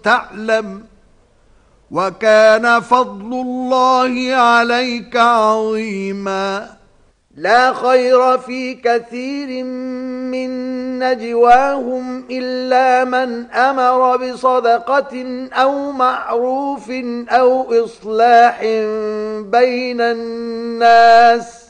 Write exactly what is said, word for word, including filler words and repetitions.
تعلم وكان فضل الله عليك عظيما. لا خير في كثير من نجواهم إلا من أمر بصدقة أو معروف أو إصلاح بين الناس